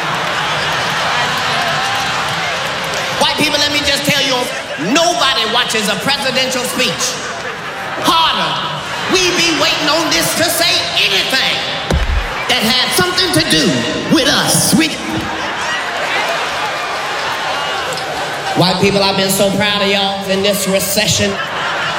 White people, let me just tell you, nobody watches a presidential speech harder. We be waiting on this to say anything that had something to do with us. We... White people, I've been so proud of y'all in this recession.